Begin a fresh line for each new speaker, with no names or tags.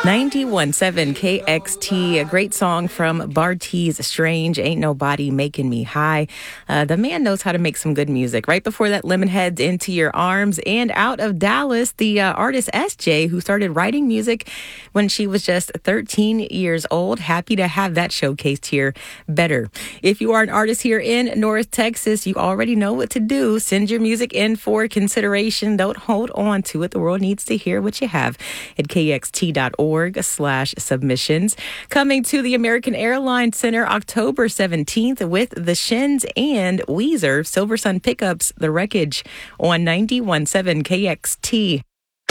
91.7 KXT, a great song from Bartees Strange, Ain't Nobody Making Me High. The man knows how to make some good music. Right before that, Lemonheads, Into Your Arms. And out of Dallas, the artist SJ, who started writing music when she was just 13 years old. Happy to have that showcased here. Better. If you are an artist here in North Texas, you already know what to do. Send your music in for consideration. Don't hold on to it. The world needs to hear what you have at kxt.org/submissions. Coming to the American Airlines Center October 17th with the Shins and Weezer. Silver Sun Pickups, The Wreckage on 91.7 KXT.